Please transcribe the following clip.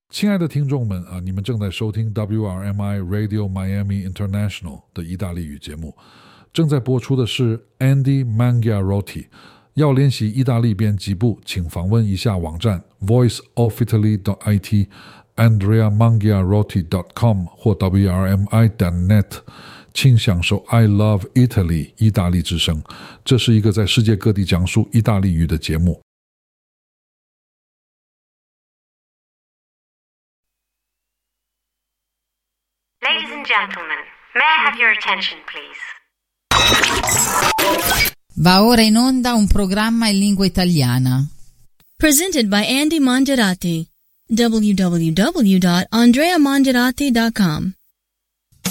亲爱的听众们你们正在收听 WRMI Radio Miami International 的意大利语节目，正在播出的是 Andy Mangiarotti。要练习意大利编辑部，请访问一下网站 voiceofitaly.it andreamangiarotti.com 或 wrmi.net， 请享受 I Love Italy 意大利之声。这是一个在世界各地讲述意大利语的节目。 Ladies and gentlemen, may I have your attention, please? Va ora in onda un programma in lingua italiana. Presented by Andy Mangiarotti. www.andreamangiarotti.com